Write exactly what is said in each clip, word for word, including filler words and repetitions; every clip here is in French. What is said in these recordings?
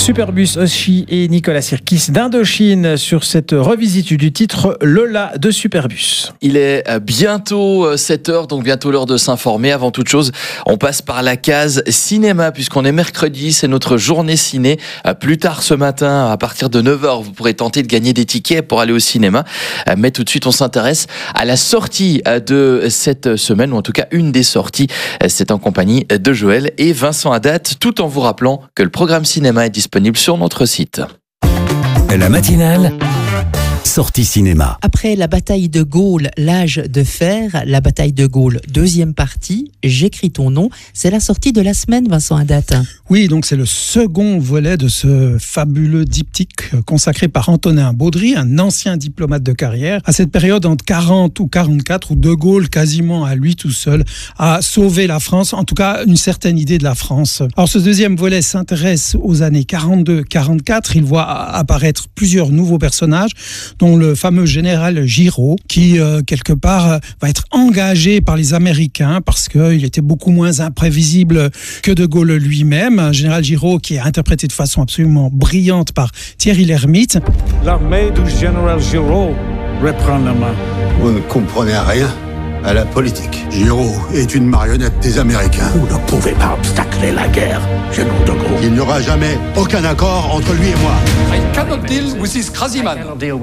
Superbus Oshi et Nicolas Sirkis d'Indochine sur cette revisite du titre Lola de Superbus. Il est bientôt sept heures, donc bientôt l'heure de s'informer. Avant toute chose, on passe par la case cinéma puisqu'on est mercredi, c'est notre journée ciné. Plus tard ce matin, à partir de neuf heures, vous pourrez tenter de gagner des tickets pour aller au cinéma. Mais tout de suite, on s'intéresse à la sortie de cette semaine, ou en tout cas une des sorties. C'est en compagnie de Joël et Vincent Haddad, tout en vous rappelant que le programme cinéma est disponible sur notre site. La matinale, sortie cinéma. Après la bataille de Gaulle, l'âge de fer, la bataille de Gaulle, deuxième partie, j'écris ton nom, c'est la sortie de la semaine, Vincent Haddad. Oui, donc c'est le second volet de ce fabuleux diptyque consacré par Antonin Baudry, un ancien diplomate de carrière, à cette période entre quarante ou quarante-quatre où De Gaulle, quasiment à lui tout seul, a sauvé la France, en tout cas une certaine idée de la France. Alors ce deuxième volet s'intéresse aux années quarante-deux quarante-quatre, il voit apparaître plusieurs nouveaux personnages, dont le fameux général Giraud, qui, euh, quelque part, euh, va être engagé par les Américains parce qu'il était beaucoup moins imprévisible que De Gaulle lui-même. Un général Giraud qui est interprété de façon absolument brillante par Thierry Lhermitte. L'armée du général Giraud reprend la main. Vous ne comprenez rien à la politique. Giraud est une marionnette des Américains. Vous ne pouvez pas obstacler la guerre, général de Gaulle. Il n'y aura jamais aucun accord entre lui et moi. I cannot deal with this crazy man.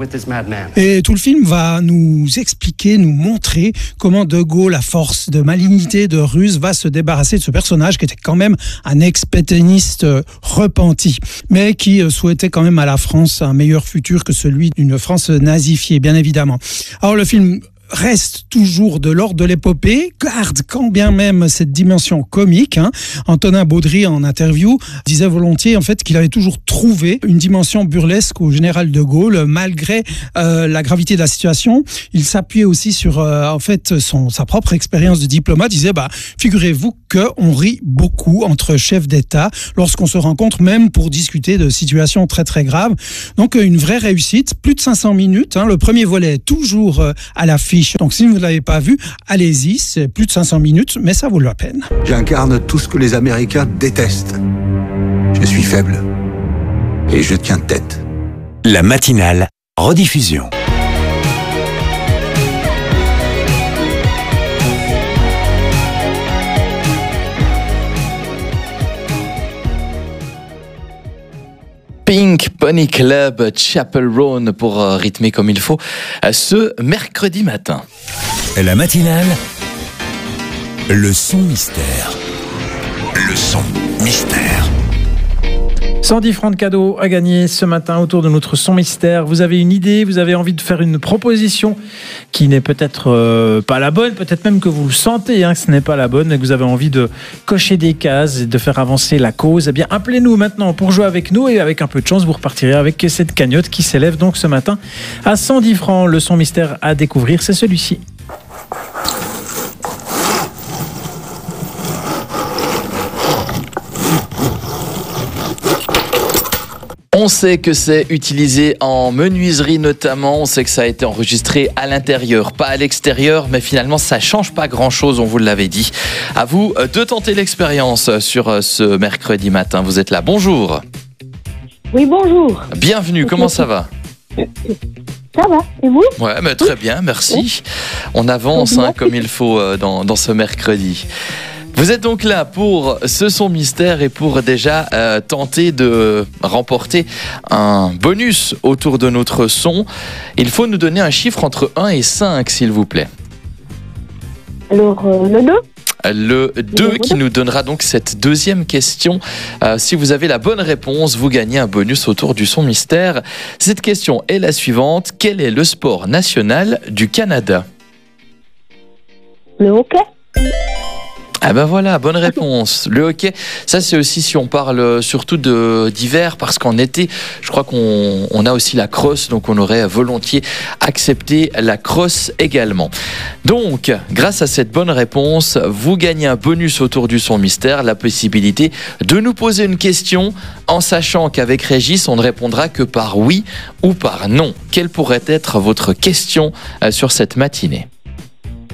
Et tout le film va nous expliquer, nous montrer comment De Gaulle, à force de malignité, de ruse, va se débarrasser de ce personnage qui était quand même un ex-pétainiste repenti, mais qui souhaitait quand même à la France un meilleur futur que celui d'une France nazifiée, bien évidemment. Alors le film reste toujours de l'ordre de l'épopée, garde quand bien même cette dimension comique. Hein. Antonin Baudry, en interview, disait volontiers en fait qu'il avait toujours trouvé une dimension burlesque au général de Gaulle, malgré euh, la gravité de la situation. Il s'appuyait aussi sur euh, en fait son sa propre expérience de diplomate. Il disait bah figurez-vous que on rit beaucoup entre chefs d'État lorsqu'on se rencontre, même pour discuter de situations très très graves. Donc une vraie réussite, plus de cinq cents minutes. Hein. Le premier volet est toujours euh, à l'affiche. Donc si vous ne l'avez pas vu, allez-y, c'est plus de cinq cents minutes, mais ça vaut la peine. J'incarne tout ce que les Américains détestent. Je suis faible et je tiens tête. La matinale, rediffusion. Pink Pony Club, Chapel Roan pour euh, rythmer comme il faut euh, ce mercredi matin. La matinale, le son mystère. Le son mystère. cent dix francs de cadeaux à gagner ce matin autour de notre son mystère. Vous avez une idée, vous avez envie de faire une proposition qui n'est peut-être euh, pas la bonne, peut-être même que vous le sentez hein, que ce n'est pas la bonne et que vous avez envie de cocher des cases et de faire avancer la cause. Eh bien, appelez-nous maintenant pour jouer avec nous et avec un peu de chance, vous repartirez avec cette cagnotte qui s'élève donc ce matin à cent dix francs. Le son mystère à découvrir, c'est celui-ci. On sait que c'est utilisé en menuiserie notamment, on sait que ça a été enregistré à l'intérieur, pas à l'extérieur, mais finalement ça change pas grand-chose, on vous l'avait dit. À vous de tenter l'expérience sur ce mercredi matin. Vous êtes là, bonjour. Oui, bonjour. Bienvenue, comment ça va ? Ça va, et vous ? Ouais, mais très bien, merci. On avance hein, comme il faut euh, dans, dans ce mercredi. Vous êtes donc là pour ce son mystère et pour déjà euh, tenter de remporter un bonus autour de notre son. Il faut nous donner un chiffre entre un et cinq, s'il vous plaît. Alors, euh, le deux ? Le deux qui nous donnera donc cette deuxième question. Euh, si vous avez la bonne réponse, vous gagnez un bonus autour du son mystère. Cette question est la suivante. Quel est le sport national du Canada ? Le hockey ? Ah ben voilà, bonne réponse. Le hockey, ça c'est aussi si on parle surtout de, d'hiver, parce qu'en été, je crois qu'on on a aussi la crosse, donc on aurait volontiers accepté la crosse également. Donc, grâce à cette bonne réponse, vous gagnez un bonus autour du son mystère, la possibilité de nous poser une question, en sachant qu'avec Régis, on ne répondra que par oui ou par non. Quelle pourrait être votre question sur cette matinée ?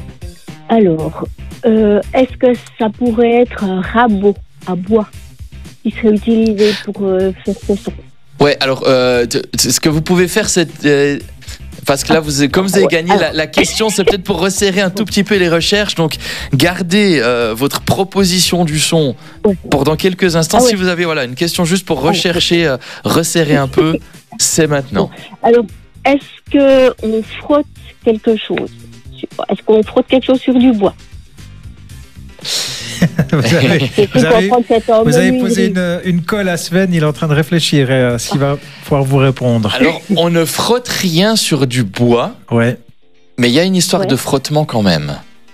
Alors... Euh, est-ce que ça pourrait être un rabot à bois ? qui serait utilisé pour euh, faire ce son. Ouais, alors, euh, t- t- ce que vous pouvez faire, c'est... euh, parce que là, vous, comme vous avez gagné, la, la question, c'est peut-être pour resserrer un tout petit peu les recherches. Donc, gardez euh, votre proposition du son pour dans quelques instants. Ah ouais. Si vous avez voilà, une question juste pour rechercher, euh, resserrer un peu, c'est maintenant. Alors, est-ce qu'on frotte quelque chose sur- Est-ce qu'on frotte quelque chose sur du bois? Vous avez, J'ai vous cru avez- comprendre que c'était en vous avez menuiserie. posé une, une colle à Sven, il est en train de réfléchir euh, s'il va pouvoir vous répondre. Alors, on ne frotte rien sur du bois, Ouais. mais il y a une histoire Ouais. de frottement quand même.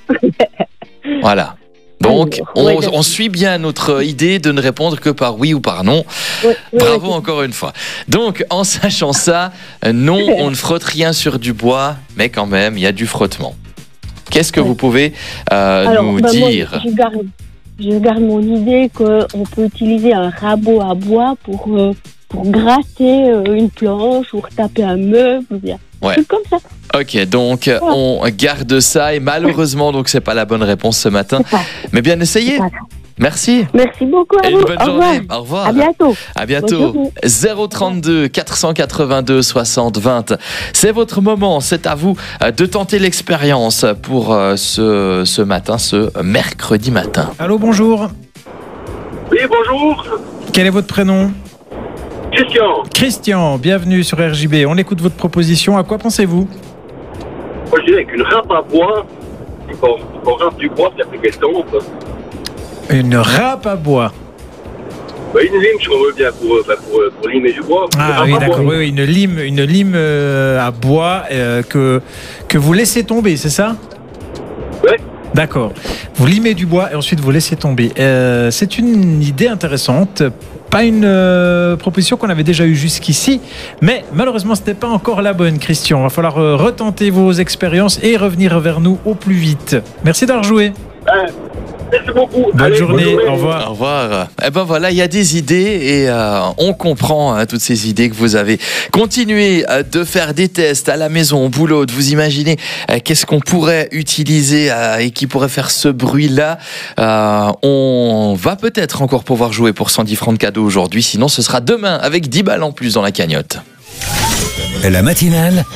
Voilà. Donc, Alors, on, ouais, d'accord. on suit bien notre idée de ne répondre que par oui ou par non. Ouais, ouais, Bravo ouais, encore une fois. Donc, en sachant ça, euh, non, on ne frotte rien sur du bois, mais quand même, il y a du frottement. Qu'est-ce que Ouais. vous pouvez euh, Alors, nous bah, moi, dire? je garde, je garde mon idée qu'on peut utiliser un rabot à bois pour, euh, pour gratter euh, une planche ou retaper un meuble, ou bien un Ouais. truc comme ça. Ok, donc euh, on garde ça et malheureusement, donc c'est pas la bonne réponse ce matin. C'est pas- Mais bien essayé. c'est pas grave. Merci. Merci beaucoup à Et vous. une bonne Au journée. revoir. Au revoir. À bientôt. À Bonne bientôt. journée. zéro trente-deux quatre cent quatre-vingt-deux soixante vingt. C'est votre moment. C'est à vous euh, de tenter l'expérience pour euh, ce, ce matin, ce mercredi matin. Allô, bonjour. Oui, bonjour. Quel est votre prénom? Christian. Christian, bienvenue sur R J B. On écoute votre proposition. À quoi pensez-vous? Moi, je dirais qu'une râpe à bois, qu'on qu'on râpe du bois, puis après qu'elle tombe. Une râpe à bois. Bah, une lime, si on veut bien, pour, enfin, pour, pour limer du bois. Une Ah râpe oui, à d'accord. bois. Oui, oui, une lime, une lime euh, à bois euh, que, que vous laissez tomber, c'est ça? Ouais. D'accord. Vous limez du bois et ensuite vous laissez tomber. Euh, c'est une idée intéressante. Pas une euh, proposition qu'on avait déjà eue jusqu'ici, mais malheureusement, ce n'était pas encore la bonne, Christian. Il va falloir euh, retenter vos expériences et revenir vers nous au plus vite. Merci d'avoir joué. Hein, merci beaucoup. Bonne Allez, journée. bonne journée. Au revoir. Au revoir. Eh ben voilà, il y a des idées et euh, on comprend hein, toutes ces idées que vous avez. Continuez euh, de faire des tests à la maison, au boulot, de vous imaginer euh, qu'est-ce qu'on pourrait utiliser euh, et qui pourrait faire ce bruit-là. Euh, on va peut-être encore pouvoir jouer pour cent dix francs de cadeau aujourd'hui, sinon ce sera demain avec dix balles en plus dans la cagnotte. La matinale,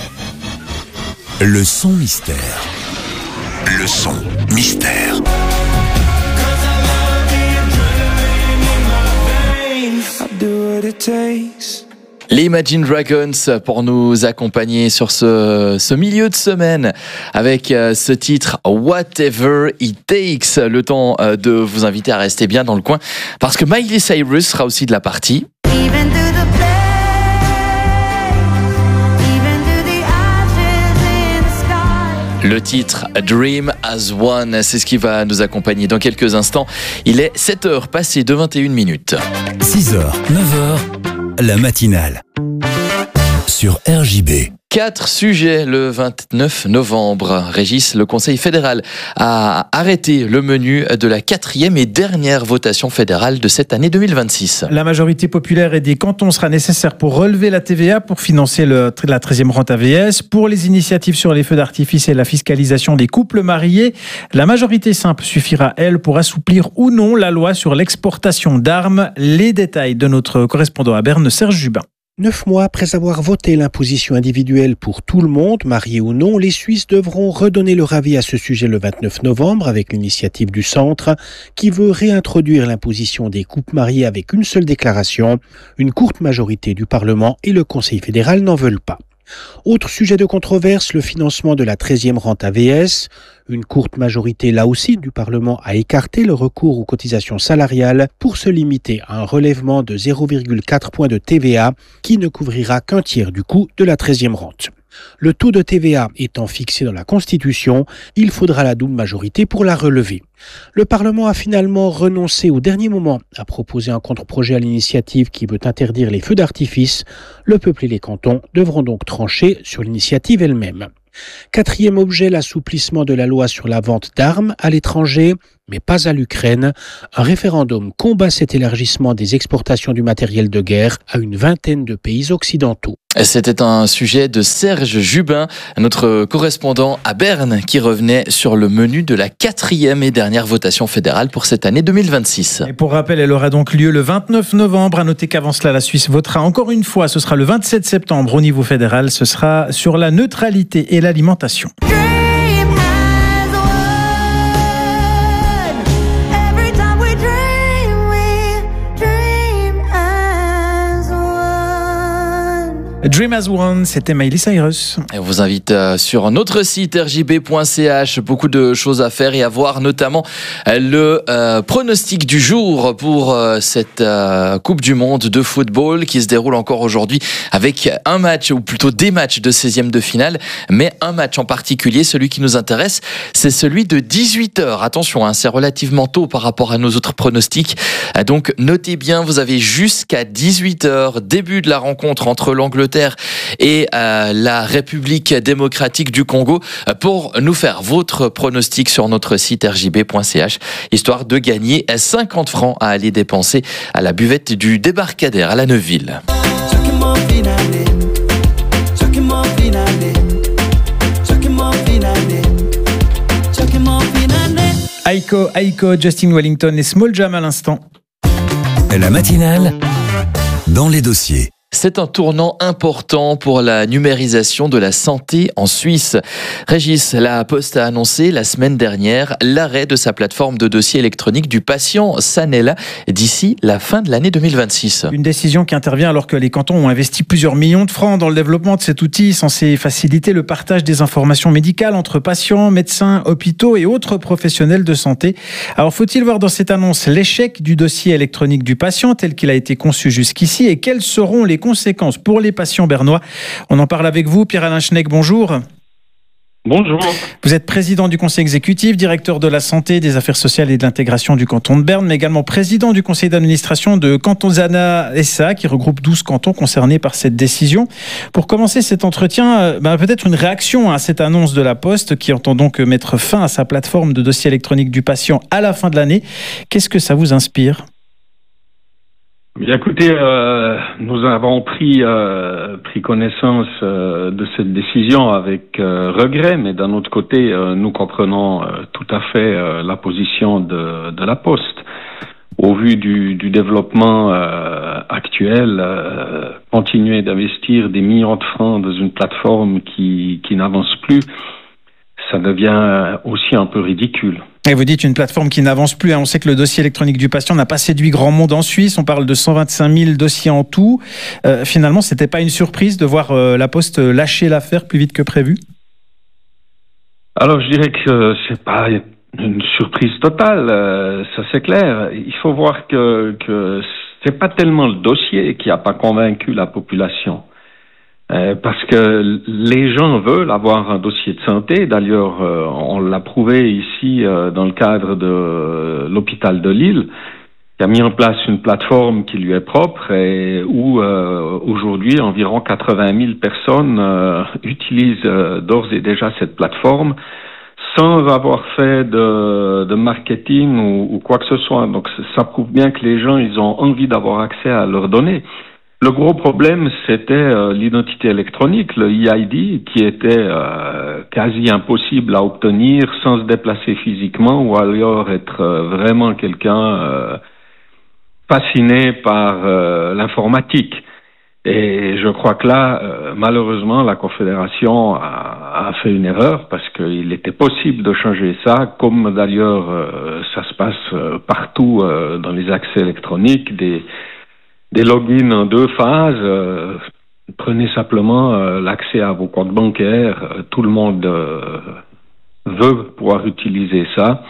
le son mystère. Le son mystère. Les Imagine Dragons pour nous accompagner sur ce, ce milieu de semaine avec euh, ce titre Whatever It Takes. Le temps euh, de vous inviter à rester bien dans le coin parce que Miley Cyrus sera aussi de la partie. Le titre Dream as One, c'est ce qui va nous accompagner dans quelques instants. Il est sept heures passées de vingt et une minutes. six heures, neuf heures, la matinale. Sur R J B. Quatre sujets le vingt-neuf novembre. Régis, le Conseil fédéral a arrêté le menu de la quatrième et dernière votation fédérale de cette année deux mille vingt-six. La majorité populaire et des cantons sera nécessaire pour relever la T V A, pour financer le, la treizième rente A V S, pour les initiatives sur les feux d'artifice et la fiscalisation des couples mariés. La majorité simple suffira, elle, pour assouplir ou non la loi sur l'exportation d'armes. Les détails de notre correspondant à Berne, Serge Jubin. Neuf mois après avoir voté l'imposition individuelle pour tout le monde, marié ou non, les Suisses devront redonner leur avis à ce sujet le vingt-neuf novembre avec l'initiative du Centre qui veut réintroduire l'imposition des couples mariés avec une seule déclaration. Une courte majorité du Parlement et le Conseil fédéral n'en veulent pas. Autre sujet de controverse, le financement de la treizième rente A V S. Une courte majorité, là aussi, du Parlement a écarté le recours aux cotisations salariales pour se limiter à un relèvement de zéro virgule quatre points de T V A qui ne couvrira qu'un tiers du coût de la treizième rente. Le taux de T V A étant fixé dans la Constitution, il faudra la double majorité pour la relever. Le Parlement a finalement renoncé au dernier moment à proposer un contre-projet à l'initiative qui veut interdire les feux d'artifice. Le peuple et les cantons devront donc trancher sur l'initiative elle-même. Quatrième objet, l'assouplissement de la loi sur la vente d'armes à l'étranger. mais pas à l'Ukraine. Un référendum combat cet élargissement des exportations du matériel de guerre à une vingtaine de pays occidentaux. C'était un sujet de Serge Jubin, notre correspondant à Berne, qui revenait sur le menu de la quatrième et dernière votation fédérale pour cette année deux mille vingt-six. Et pour rappel, elle aura donc lieu le vingt-neuf novembre. À noter qu'avant cela, la Suisse votera encore une fois. Ce sera le vingt-sept septembre au niveau fédéral. Ce sera sur la neutralité et l'alimentation. Dream as One, c'était Miley Cyrus. Et on vous invite sur notre site r j b point c h. Beaucoup de choses à faire et à voir, notamment le euh, pronostic du jour pour euh, cette euh, Coupe du Monde de football qui se déroule encore aujourd'hui avec un match, ou plutôt des matchs de seizième de finale, mais un match en particulier, celui qui nous intéresse, c'est celui de dix-huit heures. Attention, hein, c'est relativement tôt par rapport à nos autres pronostics. Donc notez bien, vous avez jusqu'à dix-huit heures, début de la rencontre entre l'Angleterre et euh, la République démocratique du Congo pour nous faire votre pronostic sur notre site r j b point c h, histoire de gagner cinquante francs à aller dépenser à la buvette du Débarcadère à la Neuville. Aiko, Aiko, Justin Wellington et Small Jam à l'instant. La matinale dans les dossiers. C'est un tournant important pour la numérisation de la santé en Suisse. Régis, la Poste a annoncé la semaine dernière l'arrêt de sa plateforme de dossier électronique du patient Sanela d'ici la fin de l'année deux mille vingt-six. Une décision qui intervient alors que les cantons ont investi plusieurs millions de francs dans le développement de cet outil censé faciliter le partage des informations médicales entre patients, médecins, hôpitaux et autres professionnels de santé. Alors faut-il voir dans cette annonce l'échec du dossier électronique du patient tel qu'il a été conçu jusqu'ici et quels seront les conséquences pour les patients bernois? On en parle avec vous, Pierre-Alain Schneck, bonjour. Bonjour. Vous êtes président du conseil exécutif, directeur de la santé, des affaires sociales et de l'intégration du canton de Berne, mais également président du conseil d'administration de Cantozana S A, qui regroupe douze cantons concernés par cette décision. Pour commencer cet entretien, bah, peut-être une réaction à cette annonce de la Poste qui entend donc mettre fin à sa plateforme de dossier électronique du patient à la fin de l'année. Qu'est-ce que ça vous inspire ? Bien, écoutez, euh, nous avons pris euh, pris connaissance euh, de cette décision avec euh, regret, mais d'un autre côté, euh, nous comprenons euh, tout à fait euh, la position de, de la Poste. Au vu du, du développement euh, actuel, euh, continuer d'investir des millions de francs dans une plateforme qui, qui n'avance plus, ça devient aussi un peu ridicule. Et vous dites une plateforme qui n'avance plus. On sait que le dossier électronique du patient n'a pas séduit grand monde en Suisse. On parle de cent vingt-cinq mille dossiers en tout. Euh, finalement, c'était pas une surprise de voir euh, la Poste lâcher l'affaire plus vite que prévu? Alors, je dirais que c'est pas une surprise totale. Euh, ça, c'est clair. Il faut voir que, que c'est pas tellement le dossier qui a pas convaincu la population. Euh, parce que les gens veulent avoir un dossier de santé. D'ailleurs, euh, on l'a prouvé ici euh, dans le cadre de euh, l'hôpital de Lille, qui a mis en place une plateforme qui lui est propre et où euh, aujourd'hui environ quatre-vingt mille personnes euh, utilisent euh, d'ores et déjà cette plateforme sans avoir fait de, de marketing ou, ou quoi que ce soit. Donc ça prouve bien que les gens, ils ont envie d'avoir accès à leurs données. Le gros problème, c'était euh, l'identité électronique, le E I D, qui était euh, quasi impossible à obtenir sans se déplacer physiquement ou alors être euh, vraiment quelqu'un euh, fasciné par euh, l'informatique. Et je crois que là, euh, malheureusement, la Confédération a, a fait une erreur parce qu'il était possible de changer ça, comme d'ailleurs euh, ça se passe euh, partout euh, dans les accès électroniques, des Des logins en deux phases. Euh, prenez simplement euh, l'accès à vos comptes bancaires. Euh, tout le monde euh, veut pouvoir utiliser ça.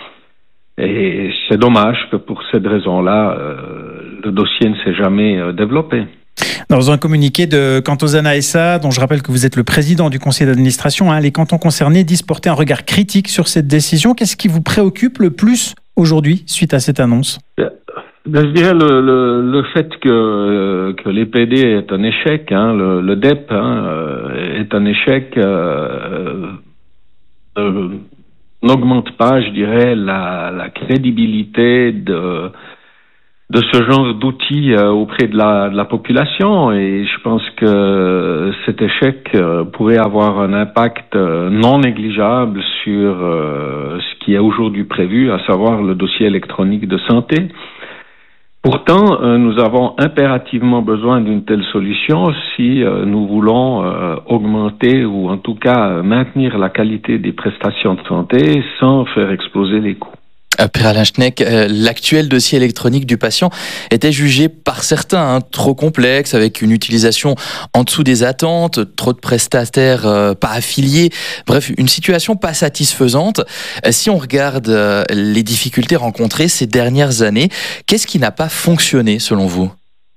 Et c'est dommage que pour cette raison-là, euh, le dossier ne s'est jamais euh, développé. Dans un communiqué de Cantozana S A, dont je rappelle que vous êtes le président du conseil d'administration, hein, les cantons concernés disent porter un regard critique sur cette décision. Qu'est-ce qui vous préoccupe le plus aujourd'hui suite à cette annonce ? Ben, je dirais le, le, le fait que, que l'E P D est un échec, hein, le, le D E P hein, est un échec. Euh, euh, n'augmente pas, je dirais, la, la crédibilité de de ce genre d'outils euh, auprès de la, de la population, et je pense que cet échec euh, pourrait avoir un impact euh, non négligeable sur euh, ce qui est aujourd'hui prévu, à savoir le dossier électronique de santé. Pourtant, euh, nous avons impérativement besoin d'une telle solution si euh, nous voulons euh, augmenter ou en tout cas maintenir la qualité des prestations de santé sans faire exploser les coûts. Per-Alain Schneck, euh, l'actuel dossier électronique du patient était jugé par certains hein, trop complexe, avec une utilisation en dessous des attentes, trop de prestataires euh, pas affiliés, bref, une situation pas satisfaisante. Euh, si on regarde euh, les difficultés rencontrées ces dernières années, qu'est-ce qui n'a pas fonctionné selon vous ?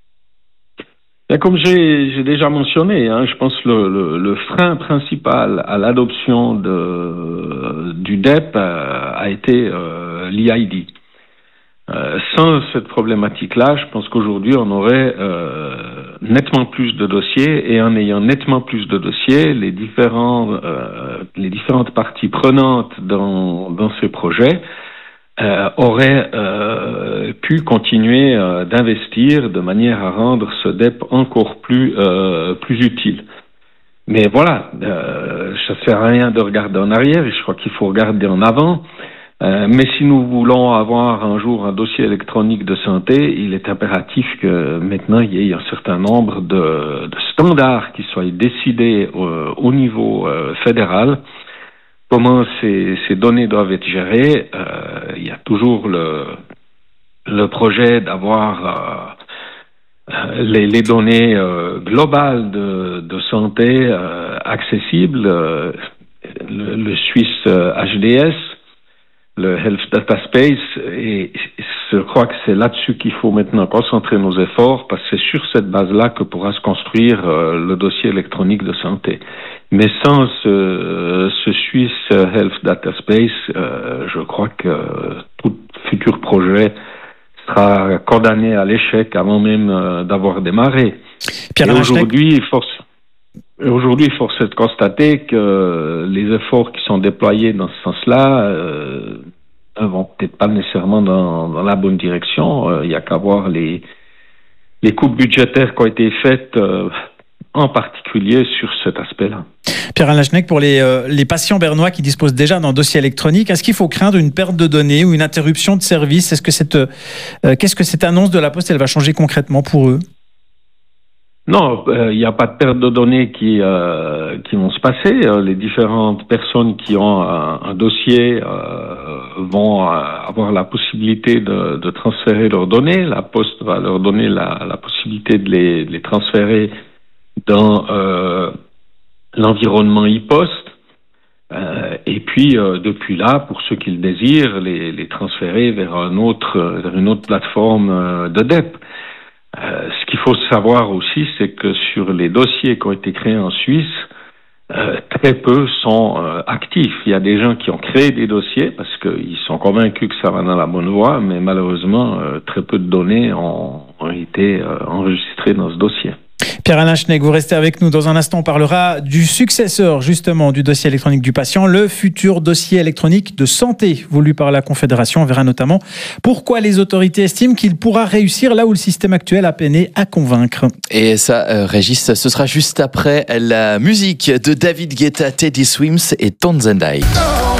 Comme j'ai, j'ai déjà mentionné, hein, je pense que le, le, le frein principal à l'adoption de, du D E P euh, a été euh, l'E I D. Euh, sans cette problématique-là, je pense qu'aujourd'hui, on aurait euh, nettement plus de dossiers, et en ayant nettement plus de dossiers, les, différents, euh, les différentes parties prenantes dans, dans ces projets Euh, aurait euh, pu continuer euh, d'investir de manière à rendre ce D E P encore plus euh, plus utile. Mais voilà, euh, ça sert à rien de regarder en arrière, je crois qu'il faut regarder en avant. Euh, mais si nous voulons avoir un jour un dossier électronique de santé, il est impératif que maintenant il y ait un certain nombre de, de standards qui soient décidés au, au niveau euh, fédéral. Comment ces, ces données doivent être gérées, euh, il y a toujours le, le projet d'avoir euh, les, les données euh, globales de, de santé euh, accessibles, euh, le, le Suisse euh, H D S, le Health Data Space, et je crois que c'est là-dessus qu'il faut maintenant concentrer nos efforts, parce que c'est sur cette base-là que pourra se construire euh, le dossier électronique de santé. Mais sans ce, ce Swiss Health Data Space, euh, je crois que tout futur projet sera condamné à l'échec avant même euh, d'avoir démarré. Pierre Et aujourd'hui, force, aujourd'hui, force est de constater que les efforts qui sont déployés dans ce sens-là euh, ne vont peut-être pas nécessairement dans, dans la bonne direction. Il euh, n'y a qu'à voir les, les coupes budgétaires qui ont été faites euh, en particulier sur cet aspect-là. Pierre-Alain Schneck, pour les, euh, les patients bernois qui disposent déjà d'un dossier électronique, est-ce qu'il faut craindre une perte de données ou une interruption de service ? Est-ce que cette, euh, qu'est-ce que cette annonce de la Poste, elle va changer concrètement pour eux ? Non, il euh, n'y a pas de perte de données qui, euh, qui vont se passer. Les différentes personnes qui ont un, un dossier euh, vont avoir la possibilité de, de transférer leurs données. La Poste va leur donner la, la possibilité de les, de les transférer dans euh, l'environnement e-poste, euh, et puis euh, depuis là, pour ceux qui le désirent, les, les transférer vers un autre, vers une autre plateforme euh, de D E P. Euh, ce qu'il faut savoir aussi, c'est que sur les dossiers qui ont été créés en Suisse, euh, très peu sont euh, actifs. Il y a des gens qui ont créé des dossiers parce qu'ils sont convaincus que ça va dans la bonne voie, mais malheureusement, euh, très peu de données ont, ont été euh, enregistrées dans ce dossier. Pierre-Alain Schneck, vous restez avec nous. Dans un instant, on parlera du successeur justement du dossier électronique du patient, le futur dossier électronique de santé voulu par la Confédération. On verra notamment pourquoi les autorités estiment qu'il pourra réussir là où le système actuel a peiné à convaincre. Et ça, euh, Régis, ce sera juste après la musique de David Guetta, Teddy Swims et Townsend I.